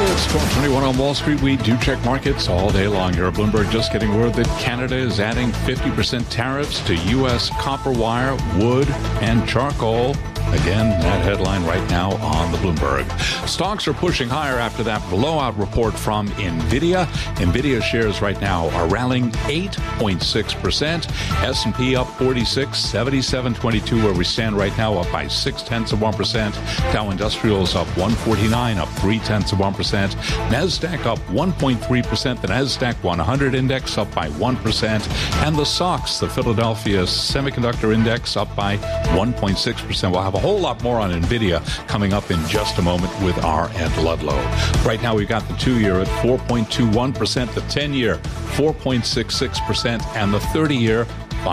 It's 12:21 on Wall Street. We do check markets all day long here. Bloomberg just getting word that Canada is adding 50% tariffs to U.S. copper wire, wood, and charcoal. Again, that headline right now on the Bloomberg. Stocks are pushing higher after that blowout report from NVIDIA. NVIDIA shares right now are rallying 8.6%. S&P up 46, 77.22 where we stand right now, up by 0.6%. Dow Industrials up 149, up 0.3%. NASDAQ up 1.3%. The NASDAQ 100 index up by 1%. And the SOX, the Philadelphia Semiconductor Index, up by 1.6%. We'll have a whole lot more on NVIDIA coming up in just a moment with our Ed Ludlow. Right now, we've got the 2-year at 4.21%, the 10-year 4.66%, and the 30-year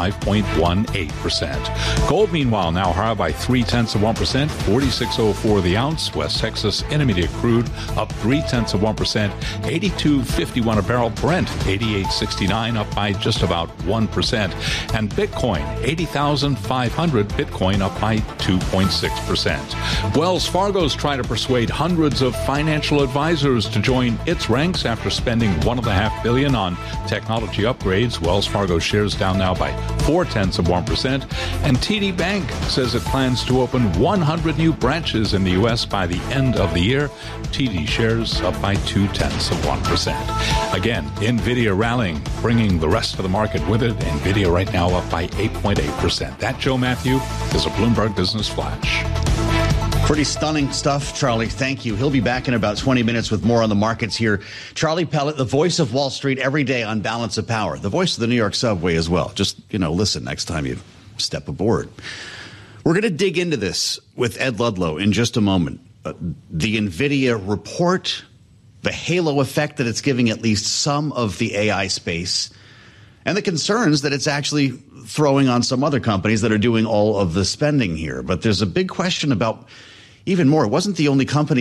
5.18%. Gold, meanwhile, now higher by 0.3%, 46.04 the ounce. West Texas Intermediate crude up 0.3%, 82.51 a barrel. Brent 88.69, up by just about 1%. And Bitcoin 80,500. Bitcoin up by 2.6%. Wells Fargo's trying to persuade hundreds of financial advisors to join its ranks after spending $1.5 billion on technology upgrades. Wells Fargo shares down now by 0.4%. And TD Bank says it plans to open 100 new branches in the U.S. by the end of the year. TD shares up by 0.2%. Again, NVIDIA rallying, bringing the rest of the market with it. NVIDIA right now up by 8.8%. That, Joe Matthew, is a Bloomberg Business Flash. Pretty stunning stuff, Charlie. Thank you. He'll be back in about 20 minutes with more on the markets here. Charlie Pellet, the voice of Wall Street every day on Balance of Power. The voice of the New York subway as well. Just, listen next time you step aboard. We're going to dig into this with Ed Ludlow in just a moment. The NVIDIA report, the halo effect that it's giving at least some of the AI space, and the concerns that it's actually throwing on some other companies that are doing all of the spending here. But there's a big question about even more. It wasn't the only company